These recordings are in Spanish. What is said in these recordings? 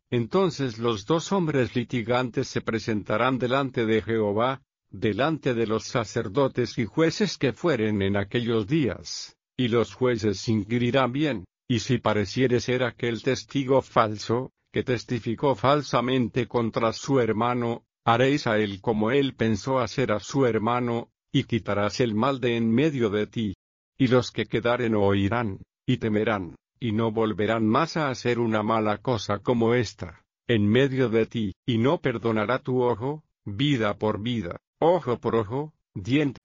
Entonces los dos hombres litigantes se presentarán delante de Jehová, delante de los sacerdotes y jueces que fueren en aquellos días, y los jueces inquirirán bien, y si pareciere ser aquel testigo falso, que testificó falsamente contra su hermano, haréis a él como él pensó hacer a su hermano, y quitarás el mal de en medio de ti. Y los que quedaren oirán, y temerán, y no volverán más a hacer una mala cosa como esta, en medio de ti, y no perdonará tu ojo, vida por vida, ojo por ojo, diente.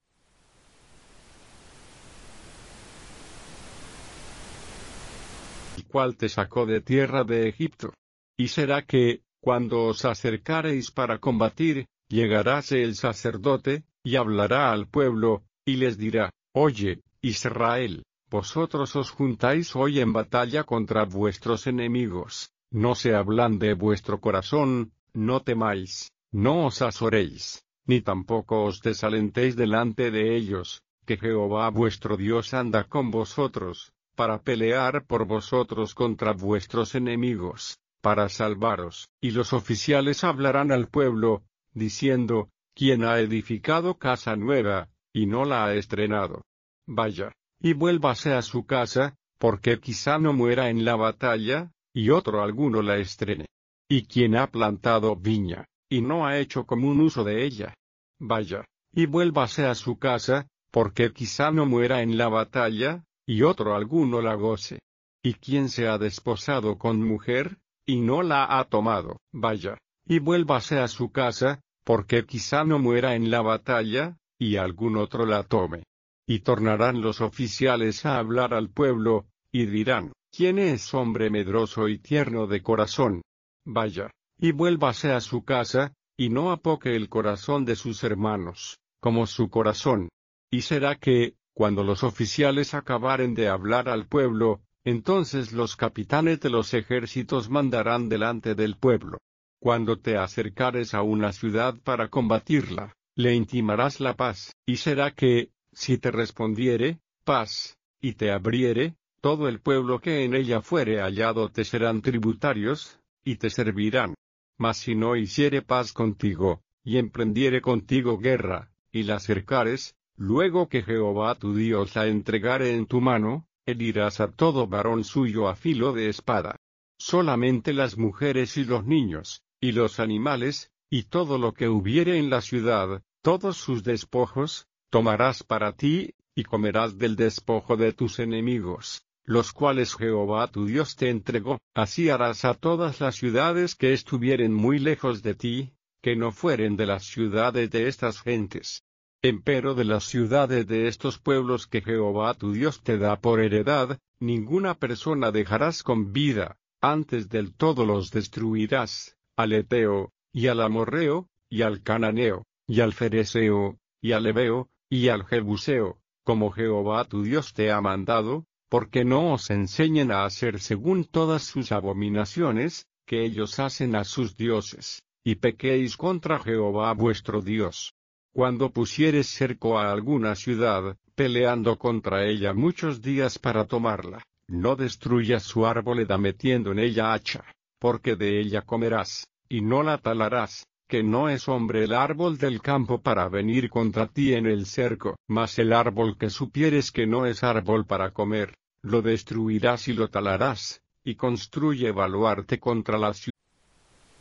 El cual te sacó de tierra de Egipto. Y será que, cuando os acercareis para combatir, llegaráse el sacerdote, y hablará al pueblo, y les dirá, Oye, Israel, vosotros os juntáis hoy en batalla contra vuestros enemigos, no se ablande vuestro corazón, no temáis, no os azoréis, ni tampoco os desalentéis delante de ellos, que Jehová vuestro Dios anda con vosotros, para pelear por vosotros contra vuestros enemigos, para salvaros. Y los oficiales hablarán al pueblo, diciendo, ¿quién ha edificado casa nueva, y no la ha estrenado? Vaya, y vuélvase a su casa, porque quizá no muera en la batalla, y otro alguno la estrene. Y quien ha plantado viña, y no ha hecho común uso de ella. Vaya, y vuélvase a su casa, porque quizá no muera en la batalla, y otro alguno la goce. Y quien se ha desposado con mujer, y no la ha tomado, vaya, y vuélvase a su casa, porque quizá no muera en la batalla, y algún otro la tome. Y tornarán los oficiales a hablar al pueblo, y dirán, ¿quién es hombre medroso y tierno de corazón? Vaya, y vuélvase a su casa, y no apoque el corazón de sus hermanos, como su corazón. Y será que, cuando los oficiales acabaren de hablar al pueblo, entonces los capitanes de los ejércitos mandarán delante del pueblo. Cuando te acercares a una ciudad para combatirla, le intimarás la paz, y será que, si te respondiere, paz, y te abriere, todo el pueblo que en ella fuere hallado te serán tributarios, y te servirán. Mas si no hiciere paz contigo, y emprendiere contigo guerra, y la cercares, luego que Jehová tu Dios la entregare en tu mano, herirás a todo varón suyo a filo de espada. Solamente las mujeres y los niños, y los animales, y todo lo que hubiere en la ciudad, todos sus despojos, tomarás para ti, y comerás del despojo de tus enemigos, los cuales Jehová tu Dios te entregó. Así harás a todas las ciudades que estuvieren muy lejos de ti, que no fueren de las ciudades de estas gentes. Empero de las ciudades de estos pueblos que Jehová tu Dios te da por heredad, ninguna persona dejarás con vida, antes del todo los destruirás, al Eteo, y al Amorreo, y al Cananeo, y al Fereseo, y al Heveo, y al Jebuseo, como Jehová tu Dios te ha mandado, porque no os enseñen a hacer según todas sus abominaciones, que ellos hacen a sus dioses, y pequéis contra Jehová vuestro Dios. Cuando pusieres cerco a alguna ciudad, peleando contra ella muchos días para tomarla, no destruyas su arboleda metiendo en ella hacha, porque de ella comerás, y no la talarás, que no es hombre el árbol del campo para venir contra ti en el cerco, mas el árbol que supieres que no es árbol para comer, lo destruirás y lo talarás, y construye baluarte contra la ciudad.